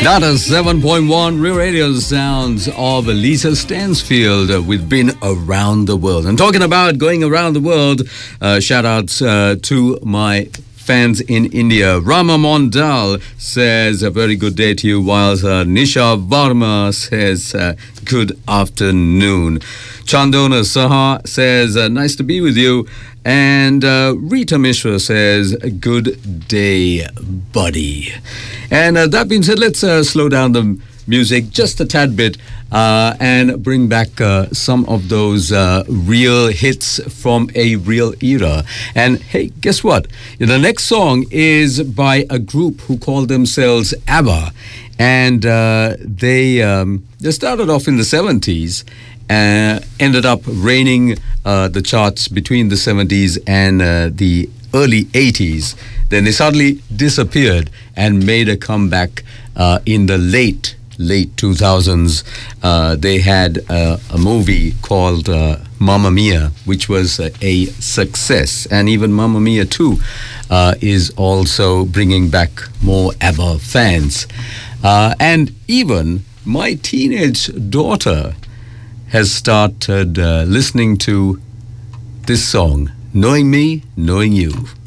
That is 7.1 Real Radio sounds of Lisa Stansfield with Been Around the World. And talking about going around the world, shout outs to my fans in India. Rama Mondal says a very good day to you, whilst Nisha Varma says good afternoon. Chandona Saha says nice to be with you. And Rita Mishra says, good day, buddy. And that being said, let's slow down the music just a tad bit and bring back some of those real hits from a real era. And hey, guess what? The next song is by a group who call themselves ABBA. And they started off in the 70s. Ended up reigning the charts between the 70s and the early 80s. Then they suddenly disappeared and made a comeback in the late 2000s. They had a movie called Mamma Mia, which was a success. And even Mamma Mia 2 is also bringing back more ABBA fans. And even my teenage daughter has started listening to this song, Knowing Me, Knowing You.